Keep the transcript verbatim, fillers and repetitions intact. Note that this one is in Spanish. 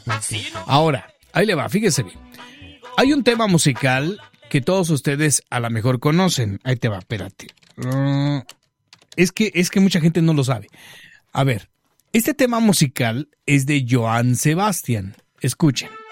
Ahora, ahí le va, fíjese bien. Hay un tema musical que todos ustedes a lo mejor conocen. Ahí te va, espérate. Uh, es que, es que mucha gente no lo sabe. A ver, este tema musical es de Johann Sebastian. Escuchen.